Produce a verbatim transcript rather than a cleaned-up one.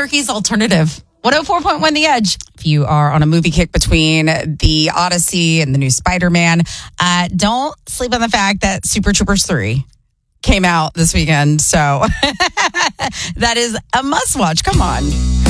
Albuquerque's alternative. one oh four point one The Edge. If you are on a movie kick between the Odyssey and the new Spider-Man, uh, don't sleep on the fact that Super Troopers three came out this weekend. So that is a must watch. Come on.